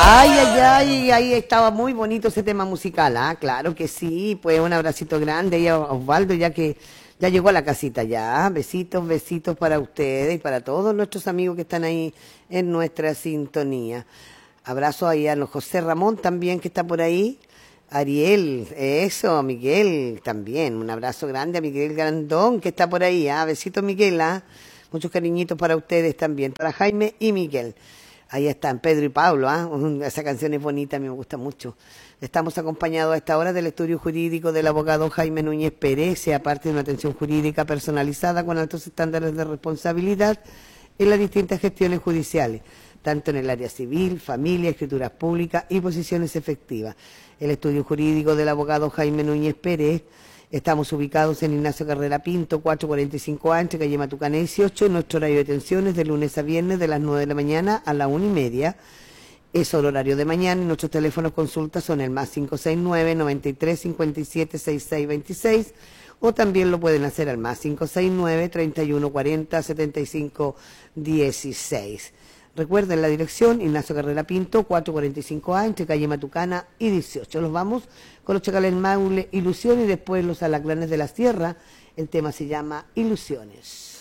Ay, ay, ay, ahí estaba muy bonito ese tema musical, ah, claro que sí, pues un abracito grande ahí a Osvaldo, ya que ya llegó a la casita ya, besitos, besitos para ustedes y para todos nuestros amigos que están ahí en nuestra sintonía. Abrazo ahí a los José Ramón también que está por ahí, Ariel, eso, Miguel también, un abrazo grande a Miguel Grandón que está por ahí, ah, besitos Miguel, ah, muchos cariñitos para ustedes también, para Jaime y Miguel. Ahí están Pedro y Pablo, ¿ah? Esa canción es bonita, a mí me gusta mucho. Estamos acompañados a esta hora del estudio jurídico del abogado Jaime Núñez Pérez, aparte de una atención jurídica personalizada con altos estándares de responsabilidad en las distintas gestiones judiciales, tanto en el área civil, familia, escrituras públicas y posiciones efectivas. El estudio jurídico del abogado Jaime Núñez Pérez. Estamos ubicados en Ignacio Carrera Pinto, 445A, entre calle Matucana 18. Nuestro horario de atención es de lunes a viernes de las 9 de la mañana a la 1:30. Es el horario de mañana y nuestros teléfonos consultas son el más 569-9357-6626 o también lo pueden hacer al más 569-3140-7516. Recuerden la dirección, Ignacio Carrera Pinto, 445A, entre calle Matucana y 18. Los vamos con los Chacales Maule, Ilusión, y después los Alacranes de la Sierra. El tema se llama Ilusiones.